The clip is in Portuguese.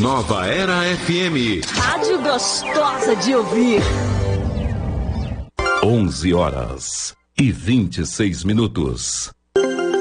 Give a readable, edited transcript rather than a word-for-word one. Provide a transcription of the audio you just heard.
Nova Era FM. Rádio gostosa de ouvir. 11h26.